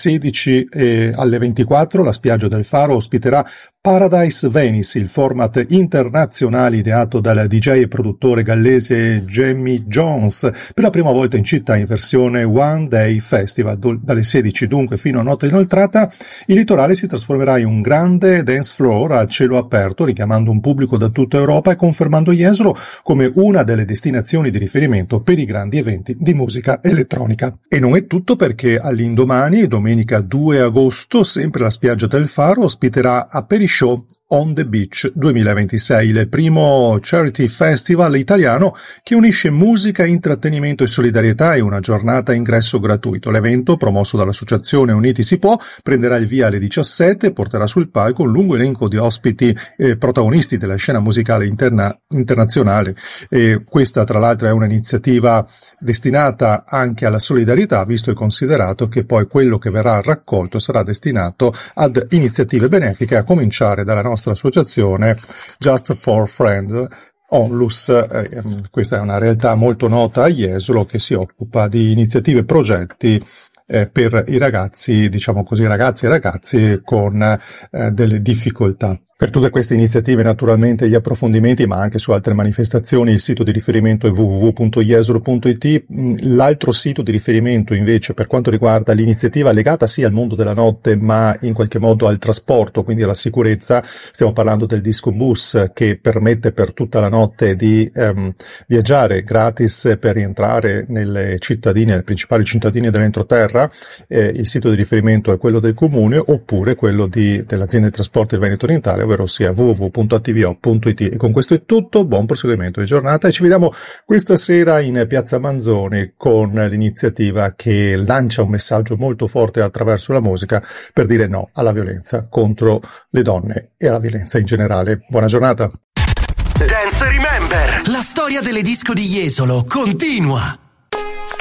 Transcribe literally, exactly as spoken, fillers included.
sedici e alle ventiquattro la spiaggia del Faro ospiterà Paradise Venice, il format internazionale ideato dal D J e produttore gallese Jamie Jones, per la prima volta in città in versione One Day Festival. Dalle sedici dunque fino a notte inoltrata, il litorale si trasformerà in un grande dance floor a cielo aperto, richiamando un pubblico da tutta Europa e confermando Jesolo come una delle destinazioni di riferimento per i grandi eventi di musica elettronica. E non è tutto, perché all'indomani, domenica due agosto, sempre la spiaggia del Faro ospiterà Aperishow On the Beach duemilaventisei, il primo charity festival italiano che unisce musica, intrattenimento e solidarietà, e una giornata a ingresso gratuito. L'evento, promosso dall'associazione Uniti si può, prenderà il via alle diciassette e porterà sul palco un lungo elenco di ospiti eh, protagonisti della scena musicale interna- internazionale. E questa, tra l'altro, è un'iniziativa destinata anche alla solidarietà, visto e considerato che poi quello che verrà raccolto sarà destinato ad iniziative benefiche, a cominciare dalla nostra associazione Just for Friends, Onlus. Eh, questa è una realtà molto nota a Jesolo che si occupa di iniziative e progetti eh, per i ragazzi, diciamo così, ragazzi e ragazzi con eh, delle difficoltà. Per tutte queste iniziative, naturalmente, gli approfondimenti, ma anche su altre manifestazioni, il sito di riferimento è w w w punto jesolo punto i t. L'altro sito di riferimento, invece, per quanto riguarda l'iniziativa legata sì al mondo della notte, ma in qualche modo al trasporto, quindi alla sicurezza, stiamo parlando del Disco Bus, che permette per tutta la notte di ehm, viaggiare gratis per rientrare nelle cittadine, nelle principali cittadine dell'entroterra. Eh, il sito di riferimento è quello del comune, oppure quello di, dell'azienda di trasporti del Veneto Orientale, ovvero sia w w w punto a t v o punto i t. E con questo è tutto, buon proseguimento di giornata e ci vediamo questa sera in Piazza Manzoni con l'iniziativa che lancia un messaggio molto forte attraverso la musica per dire no alla violenza contro le donne e alla violenza in generale. Buona giornata. Dance Remember, la storia delle disco di Jesolo continua.